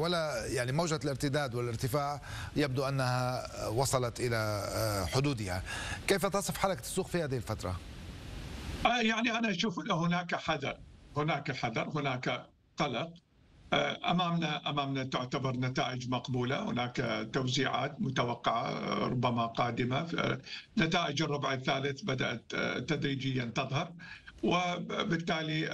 ولا يعني موجة الارتداد والارتفاع يبدو أنها وصلت إلى حدودها. كيف تصف حركة السوق في هذه الفترة؟ يعني أنا أشوف أن هناك حذر، هناك قلق. أمامنا تعتبر نتائج مقبولة، هناك توزيعات متوقعة ربما قادمة. نتائج الربع الثالث بدأت تدريجيا تظهر، وبالتالي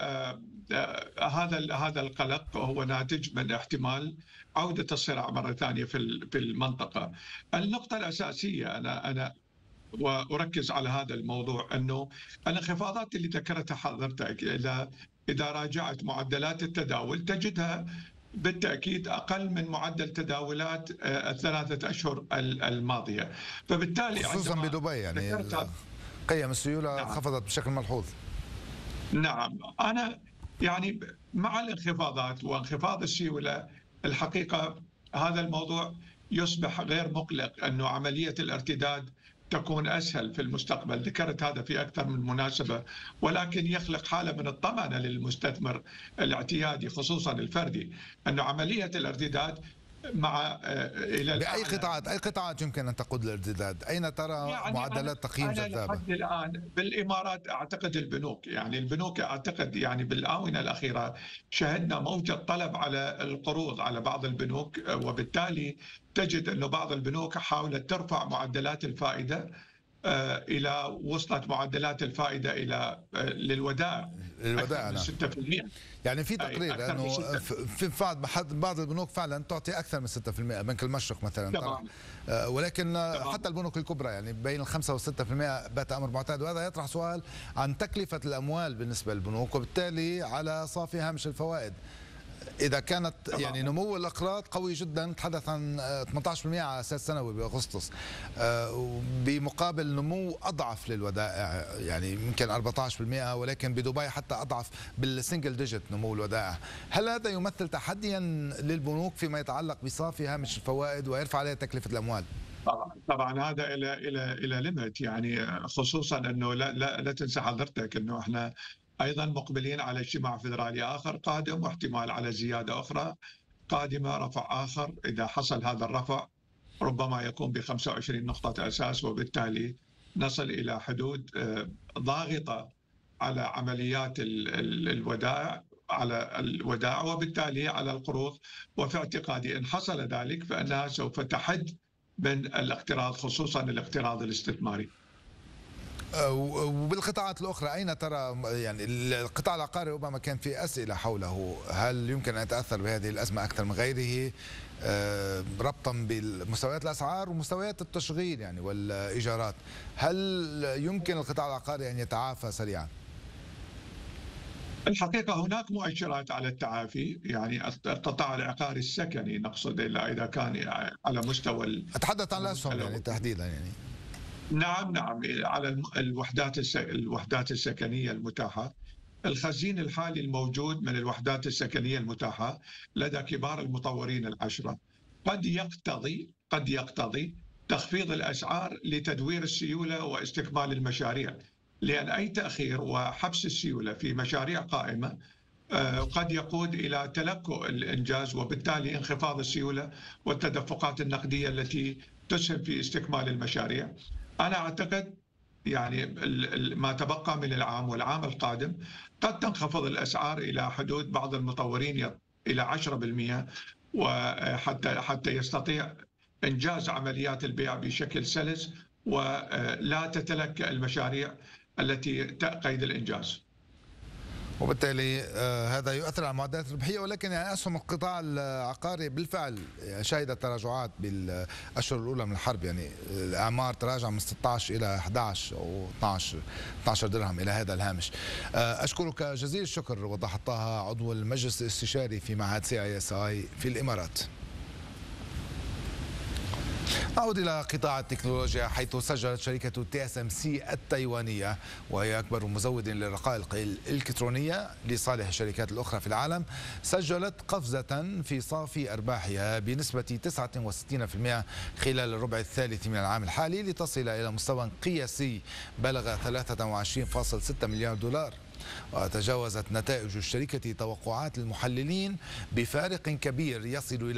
هذا القلق هو ناتج من احتمال عودة الصراع مرة ثانية في المنطقة. النقطة الأساسية أنا وأركز على هذا الموضوع، أنه الانخفاضات اللي ذكرتها حضرتك إذا راجعت معدلات التداول تجدها بالتأكيد أقل من معدل تداولات الثلاثة أشهر الماضية. فبالتالي خصوصا بدبي يعني قيم السيولة نعم خفضت بشكل ملحوظ. نعم، أنا يعني مع الانخفاضات وانخفاض السيولة الحقيقة هذا الموضوع يصبح غير مقلق، أنه عملية الارتداد تكون أسهل في المستقبل. ذكرت هذا في أكثر من مناسبة، ولكن يخلق حالة من الطمأنة للمستثمر الاعتيادي خصوصا الفردي، أنه عملية الارتداد مع بأي قطاعات أي قطاعات يمكن أن تقود الارتداد؟ أين ترى يعني معدلات تقييم أنا جذابة؟ لحد الآن بالإمارات أعتقد البنوك، يعني البنوك أعتقد يعني بالآونة الأخيرة شهدنا موجة طلب على القروض على بعض البنوك، وبالتالي تجد أن بعض البنوك حاولت ترفع معدلات الفائدة إلى وصلت معدلات الفائدة إلى للودائع أكثر من 6%. يعني في تقرير انه في بعض البنوك فعلا تعطي اكثر من 6%، بنك المشرق مثلا طبعا. ولكن طبعا. حتى البنوك الكبرى يعني بين 5 و6% بات امر معتاد، وهذا يطرح سؤال عن تكلفه الاموال بالنسبه للبنوك، وبالتالي على صافي هامش الفوائد. إذا كانت يعني نمو الأقراض قوي جدا، نتحدث عن 18% على أساس سنوي بأغسطس، بمقابل نمو أضعف للودائع يعني يمكن 14%، ولكن بدبي حتى أضعف بالسنجل ديجيت نمو الودائع. هل هذا يمثل تحديا للبنوك فيما يتعلق بصافي هامش الفوائد ويرفع عليه تكلفة الأموال؟ طبعا هذا الى ليميت، يعني خصوصا انه لا تنسى حضرتك انه احنا ايضا مقبلين على اجتماع فيدرالي اخر قادم، واحتمال على زياده اخرى قادمه، رفع اخر. اذا حصل هذا الرفع ربما يكون ب 25 نقطه اساس، وبالتالي نصل الى حدود ضاغطه على عمليات الودائع، وبالتالي على القروض. وفي اعتقادي ان حصل ذلك فانها سوف تحد من الاقتراض، خصوصا الاقتراض الاستثماري. وبالقطاعات الأخرى أين ترى يعني القطاع العقاري ربما كان في أسئلة حوله، هل يمكن أن يتأثر بهذه الأزمة أكثر من غيره ربطا بمستويات الأسعار ومستويات التشغيل يعني والإيجارات؟ هل يمكن القطاع العقاري أن يتعافى سريعا؟ الحقيقة هناك مؤشرات على التعافي، يعني القطاع العقاري السكني نقصد، إذا كان على مستوى أتحدث عن الأسهم يعني تحديدا يعني. نعم على الوحدات السكنية المتاحة. الخزين الحالي الموجود من الوحدات السكنية المتاحة لدى كبار المطورين العشرة قد يقتضي تخفيض الأسعار لتدوير السيولة واستكمال المشاريع، لأن أي تأخير وحبس السيولة في مشاريع قائمة قد يقود إلى تلكؤ الإنجاز، وبالتالي انخفاض السيولة والتدفقات النقدية التي تسهم في استكمال المشاريع. أنا أعتقد يعني ما تبقى من العام والعام القادم قد تنخفض الأسعار إلى حدود بعض المطورين إلى 10%، وحتى يستطيع إنجاز عمليات البيع بشكل سلس ولا تتلكأ المشاريع التي قيد الإنجاز. وبالتالي هذا يؤثر على معدلات الربحيه، ولكن يعني اسهم القطاع العقاري بالفعل شهدت تراجعات بالاشهر الاولى من الحرب، يعني الاعمار تراجع من 16 الى 11 او 12 درهم الى هذا الهامش. اشكرك جزيل الشكر وضح طه، عضو المجلس الاستشاري في معهد CISI في الامارات. نعود إلى قطاع التكنولوجيا، حيث سجلت شركة TSMC التايوانية، وهي أكبر مزود للرقائق الإلكترونية لصالح الشركات الأخرى في العالم، سجلت قفزة في صافي أرباحها بنسبة 69% خلال الربع الثالث من العام الحالي، لتصل إلى مستوى قياسي بلغ 23.6 مليار دولار. وتجاوزت نتائج الشركة توقعات المحللين بفارق كبير يصل إلى